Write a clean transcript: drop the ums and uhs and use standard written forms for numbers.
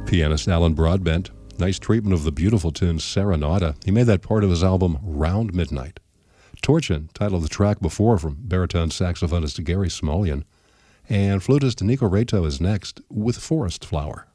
Pianist Alan Broadbent. Nice treatment of the beautiful tune Serenata. He made that part of his album Round Midnight. Torchin, title of the track before from baritone saxophonist Gary Smolian. And flutist Nico Reto is next with Forest Flower.